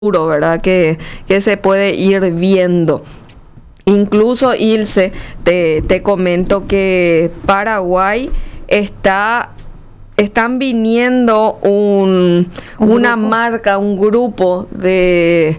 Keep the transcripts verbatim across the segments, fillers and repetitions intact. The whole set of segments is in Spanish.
¿verdad? Que, que se puede ir viendo. Incluso, Ilse, te, te comento que Paraguay está, están viniendo un, ¿Un una grupo? marca, un grupo de,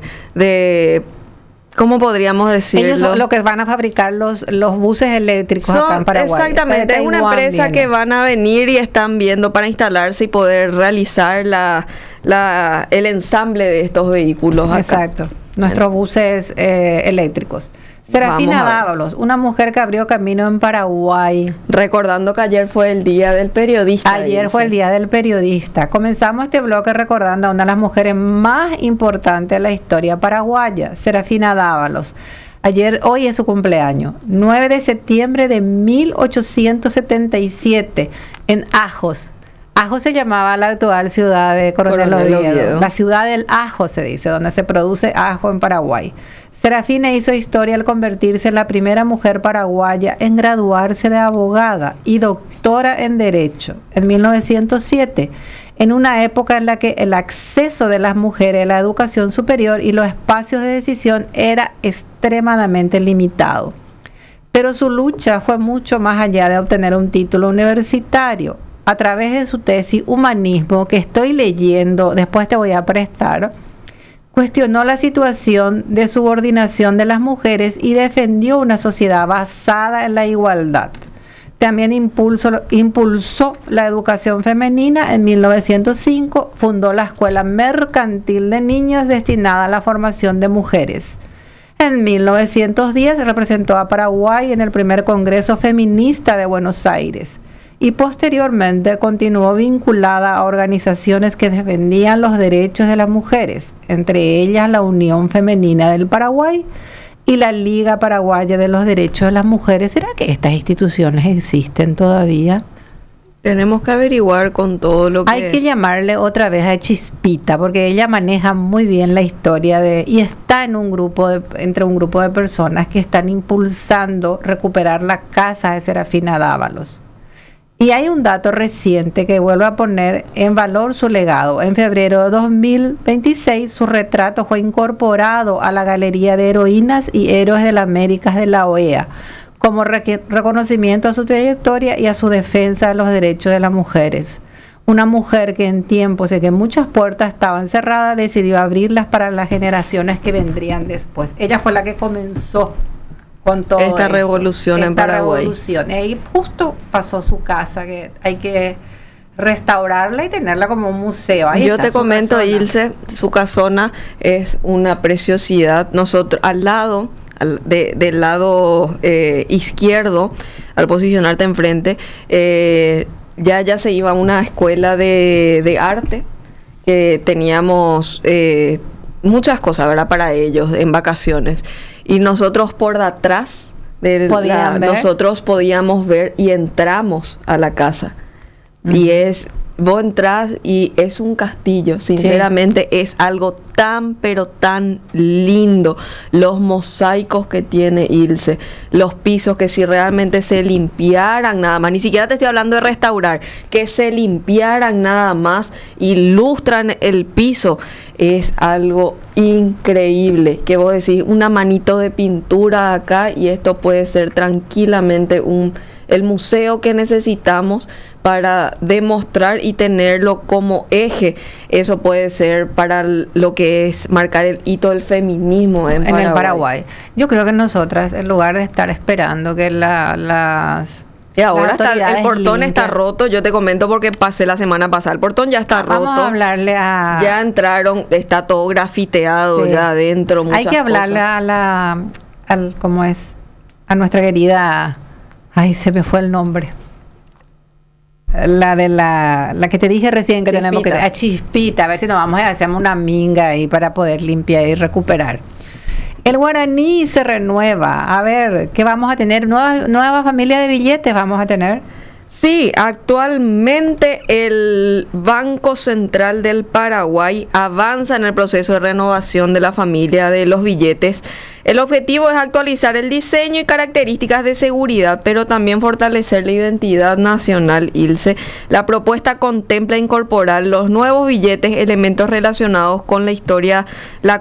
de ¿cómo podríamos decirlo? Ellos son los que van a fabricar los, los buses eléctricos acá en Son, Paraguay. exactamente, De es una Taiwán empresa viene. que van a venir y están viendo para instalarse y poder realizar la, la, el ensamble de estos vehículos acá. Exacto, nuestros buses eh, eléctricos. Serafina Vamos a ver. Dávalos, una mujer que abrió camino en Paraguay. Recordando que ayer fue el día del periodista. Ayer fue el dice. Día del Periodista. Comenzamos este bloque recordando a una de las mujeres más importantes de la historia paraguaya, Serafina Dávalos. Ayer, hoy es su cumpleaños, nueve de septiembre de mil ochocientos setenta y siete, en Ajos. Ajos se llamaba la actual ciudad de Coronel, Coronel Oviedo. Oviedo. La ciudad del ajo se dice, donde se produce ajo en Paraguay. Serafina hizo historia al convertirse en la primera mujer paraguaya en graduarse de abogada y doctora en Derecho en mil novecientos siete, en una época en la que el acceso de las mujeres a la educación superior y los espacios de decisión era extremadamente limitado. Pero su lucha fue mucho más allá de obtener un título universitario. A través de su tesis Humanismo, que estoy leyendo, después te voy a prestar, cuestionó la situación de subordinación de las mujeres y defendió una sociedad basada en la igualdad. También impulsó, impulsó la educación femenina. En mil novecientos cinco fundó la Escuela Mercantil de Niñas destinada a la formación de mujeres. En mil novecientos diez representó a Paraguay en el primer Congreso Feminista de Buenos Aires y posteriormente continuó vinculada a organizaciones que defendían los derechos de las mujeres, entre ellas la Unión Femenina del Paraguay y la Liga Paraguaya de los Derechos de las Mujeres. ¿Será que estas instituciones existen todavía? Tenemos que averiguar con todo lo que... Hay que llamarle otra vez a Chispita, porque ella maneja muy bien la historia de y está en un grupo de, entre un grupo de personas que están impulsando recuperar la casa de Serafina Dávalos. Y hay un dato reciente que vuelve a poner en valor su legado. En febrero de dos mil veintiséis, su retrato fue incorporado a la Galería de Heroínas y Héroes de las Américas de la O E A, como re- reconocimiento a su trayectoria y a su defensa de los derechos de las mujeres. Una mujer que en tiempos en que muchas puertas estaban cerradas, decidió abrirlas para las generaciones que vendrían después. Ella fue la que comenzó con todo Esta esto, revolución en esta Paraguay. revolución. Y ahí justo pasó su casa, que hay que restaurarla y tenerla como un museo. Ahí Yo está te su comento, casona. Ilse, su casona es una preciosidad. Nosotros, al lado, al- de- del lado eh, izquierdo, al posicionarte enfrente, eh, ya, ya se iba a una escuela de, de arte, que teníamos eh, muchas cosas, ¿verdad?, para ellos en vacaciones. Y nosotros por detrás de la, Podían ver. nosotros podíamos ver y entramos a la casa. Y es, vos entras y es un castillo, sinceramente es algo tan, pero tan lindo. Los mosaicos que tiene Ilse, los pisos que si realmente se limpiaran nada más, ni siquiera te estoy hablando de restaurar, que se limpiaran nada más, ilustran el piso, es algo increíble. Que vos decís, una manito de pintura acá y esto puede ser tranquilamente un, el museo que necesitamos para demostrar y tenerlo como eje. Eso puede ser para l- lo que es marcar el hito del feminismo en, en Paraguay. el Paraguay. Yo creo que nosotras, en lugar de estar esperando que la, las Y ahora las está, el autoridades portón está limpian- roto. Yo te comento porque pasé la semana pasada. El portón ya está roto. Vamos a hablarle a... Ya entraron, está todo grafiteado Sí. ya adentro. Hay que hablarle cosas. a la... Al, ¿cómo es? A nuestra querida... Ay, se me fue el nombre. La de la... La que te dije recién que tenemos que... Chispita. A Chispita. A ver si nos vamos a hacer una minga ahí para poder limpiar y recuperar. El guaraní se renueva. A ver, ¿qué vamos a tener? ¿Nueva, nueva familia de billetes vamos a tener? Sí, actualmente el Banco Central del Paraguay avanza en el proceso de renovación de la familia de los billetes. El objetivo es actualizar el diseño y características de seguridad, pero también fortalecer la identidad nacional, Ilse. La propuesta contempla incorporar los nuevos billetes, elementos relacionados con la historia, la